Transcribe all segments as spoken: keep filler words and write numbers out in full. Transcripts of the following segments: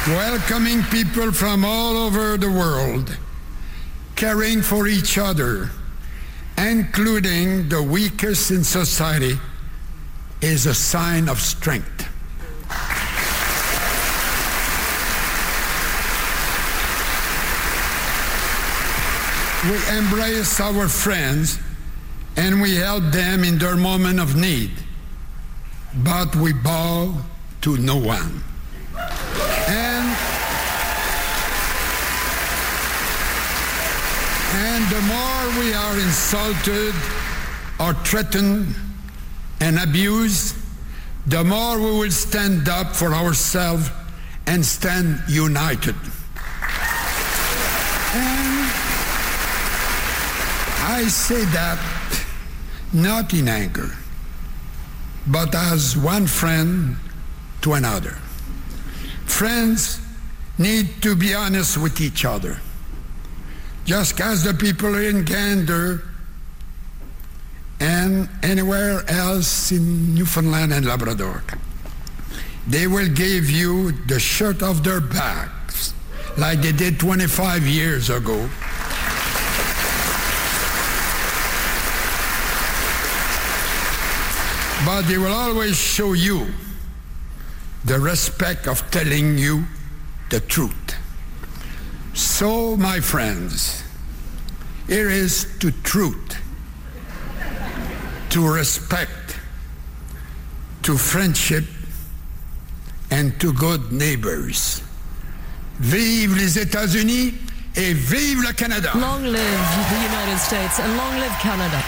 welcoming people from all over the world, caring for each other, including the weakest in society, is a sign of strength. We embrace our friends and we help them in their moment of need, but we bow to no one. And, and the more we are insulted or threatened and abused, the more we will stand up for ourselves and stand united. And I say that not in anger, but as one friend to another. Friends need to be honest with each other. Just as the people in Gander and anywhere else in Newfoundland and Labrador, they will give you the shirt off their backs like they did twenty-five years ago. But they will always show you the respect of telling you the truth. So, my friends, here is to truth, to respect, to friendship, and to good neighbors. Vive les États-Unis et vive le Canada! Long live the United States and long live Canada.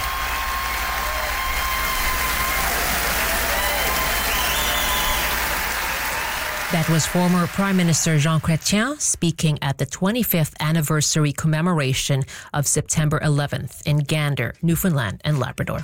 That was former Prime Minister Jean Chrétien speaking at the twenty-fifth anniversary commemoration of September eleventh in Gander, Newfoundland and Labrador.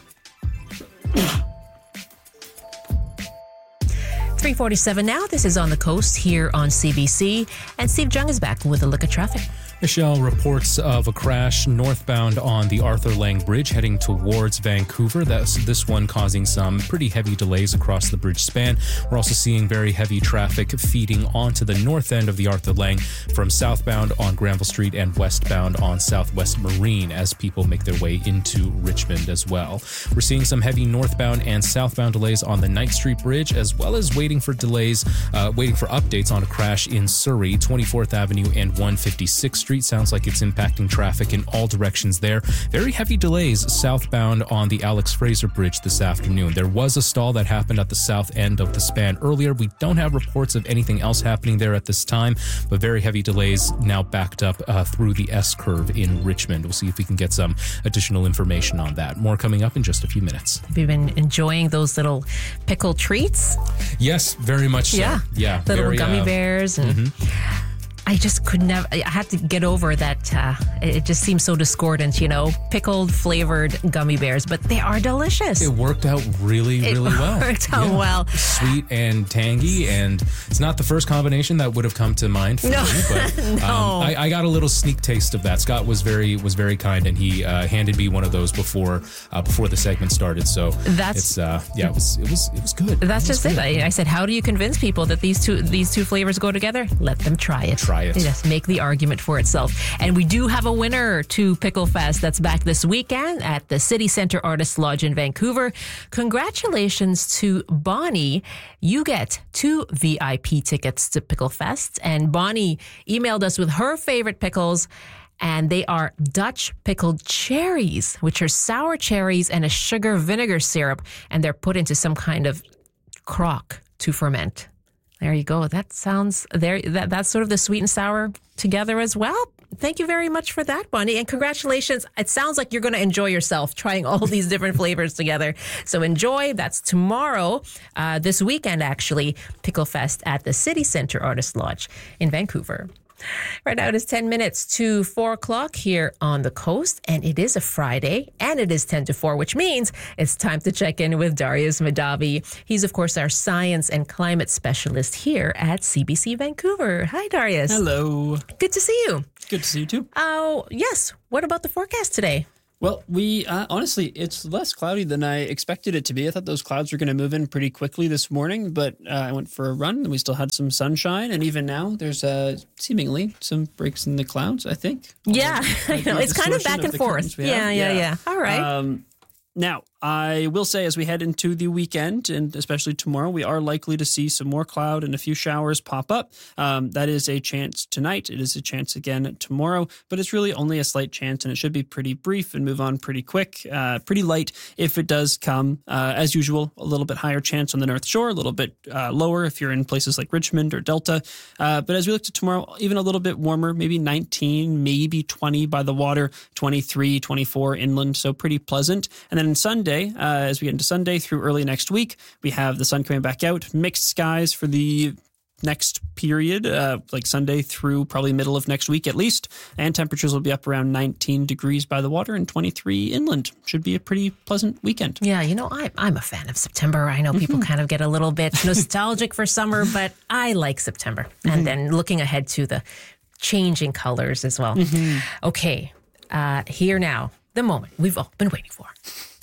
three forty-seven now. This is On the Coast here on C B C. And Steve Jung is back with a look at traffic. Michelle, reports of a crash northbound on the Arthur Lang Bridge heading towards Vancouver. That's this one causing some pretty heavy delays across the bridge span. We're also seeing very heavy traffic feeding onto the north end of the Arthur Lang from southbound on Granville Street and westbound on Southwest Marine as people make their way into Richmond as well. We're seeing some heavy northbound and southbound delays on the Knight Street Bridge, as well as waiting for delays, uh, waiting for updates on a crash in Surrey, twenty-fourth Avenue and one hundred fifty-sixth Street. Sounds like it's impacting traffic in all directions there. Very heavy delays southbound on the Alex Fraser Bridge this afternoon. There was a stall that happened at the south end of the span earlier. We don't have reports of anything else happening there at this time, but very heavy delays now backed up uh, through the S-curve in Richmond. We'll see if we can get some additional information on that. More coming up in just a few minutes. Have you been enjoying those little pickle treats? Yes, very much so. Yeah, yeah little very, gummy uh, bears and... Mm-hmm. I just could never, I had to get over that. Uh, it just seems so discordant, you know, pickled flavored gummy bears, but they are delicious. It worked out really, it really well. It worked out yeah. well. Sweet and tangy, and it's not the first combination that would have come to mind for no. me, but um, no. I, I got a little sneak taste of that. Scott was very was very kind, and he uh, handed me one of those before uh, before the segment started. So that's it's uh, yeah, it was it was it was good. That's it just good. it. I, I said, how do you convince people that these two these two flavors go together? Let them try it. Try it. Yes, make the argument for itself. And we do have a winner to Pickle Fest that's back this weekend at the City Centre Artists Lodge in Vancouver. Congratulations to Bonnie. You get two V I P tickets to Pickle Fest. And Bonnie emailed us with her favorite pickles, and they are Dutch pickled cherries, which are sour cherries and a sugar vinegar syrup, and they're put into some kind of crock to ferment. There you go. That sounds there. That that's sort of the sweet and sour together as well. Thank you very much for that, Bonnie, and congratulations. It sounds like you're going to enjoy yourself trying all these different flavors together. So enjoy. That's tomorrow, uh, this weekend actually, Pickle Fest at the City Centre Artists Lodge in Vancouver. Right now it is ten minutes to four o'clock here on the coast, and it is a Friday, and it is ten to four, which means it's time to check in with Darius Mahdavi. He's, of course, our science and climate specialist here at C B C Vancouver. Hi, Darius. Hello. Good to see you. Good to see you too. Oh, uh, yes. What about the forecast today? Well, we uh, honestly, it's less cloudy than I expected it to be. I thought those clouds were going to move in pretty quickly this morning, but uh, I went for a run and we still had some sunshine. And even now, there's uh, seemingly some breaks in the clouds, I think. Yeah, I know. It's kind of back and of forth. Yeah, yeah, yeah, yeah. All right. Um, now, I will say as we head into the weekend, and especially tomorrow, we are likely to see some more cloud and a few showers pop up. Um, that is a chance tonight. It is a chance again tomorrow, but it's really only a slight chance, and it should be pretty brief and move on pretty quick, uh, pretty light if it does come. Uh, as usual, a little bit higher chance on the North Shore, a little bit uh, lower if you're in places like Richmond or Delta. Uh, but as we look to tomorrow, even a little bit warmer, maybe nineteen, maybe twenty by the water, twenty-three, twenty-four inland, so pretty pleasant. And then Sunday, Uh, as we get into Sunday through early next week, we have the sun coming back out, mixed skies for the next period, uh, like Sunday through probably middle of next week at least, and temperatures will be up around nineteen degrees by the water and twenty-three inland. Should be a pretty pleasant weekend. Yeah, you know, I, I'm a fan of September. I know people mm-hmm. kind of get a little bit nostalgic for summer, but I like September. Mm-hmm. And then looking ahead to the changing colors as well. Mm-hmm. Okay, uh, here now, the moment we've all been waiting for.